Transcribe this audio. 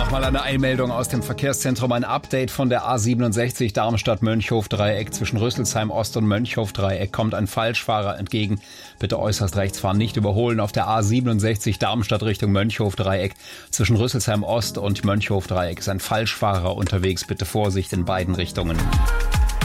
Nochmal eine Einmeldung aus dem Verkehrszentrum, ein Update von der A67 Darmstadt-Mönchhof-Dreieck. Zwischen Rüsselsheim Ost und Mönchhof-Dreieck kommt ein Falschfahrer entgegen. Bitte äußerst rechts fahren, nicht überholen. Auf der A67 Darmstadt Richtung Mönchhof-Dreieck. Zwischen Rüsselsheim Ost und Mönchhof-Dreieck ist ein Falschfahrer unterwegs. Bitte Vorsicht in beiden Richtungen.